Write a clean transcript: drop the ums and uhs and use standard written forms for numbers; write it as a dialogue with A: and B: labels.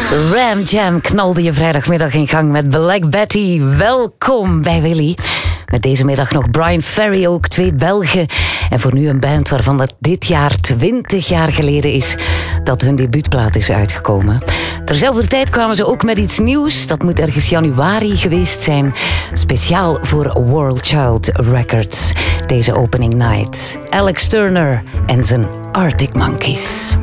A: Ram Jam knalde je vrijdagmiddag in gang met Black Betty. Welkom bij Willy. Met deze middag nog Brian Ferry, ook 2 Belgen. En voor nu een band waarvan dat dit jaar 20 jaar geleden is dat hun debuutplaat is uitgekomen. Terzelfde tijd kwamen ze ook met iets nieuws. Dat moet ergens januari geweest zijn. Speciaal voor World Child Records. Deze opening night. Alex Turner en zijn Arctic Monkeys.